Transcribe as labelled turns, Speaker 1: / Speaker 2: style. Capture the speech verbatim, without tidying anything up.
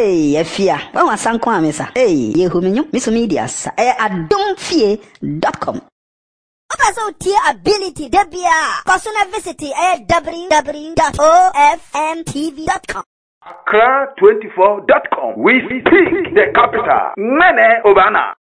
Speaker 1: Hey, Efia. When was Sanko Amesa? Hey, Yehuminyo, Miss Medias. Eh, adomfie dot com.
Speaker 2: Also, tier ability, debia. Cosuna visit at w w w dot o f m t v dot com.
Speaker 3: Accra twenty-four dot com. We speak the capital. Mene Obana.